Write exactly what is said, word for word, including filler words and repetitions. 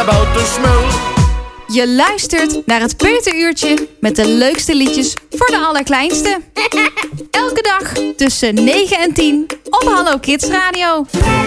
about the smell. Je luistert naar het Peuteruurtje met de leukste liedjes voor de allerkleinste. Elke dag tussen negen en tien op Hallo Kids Radio.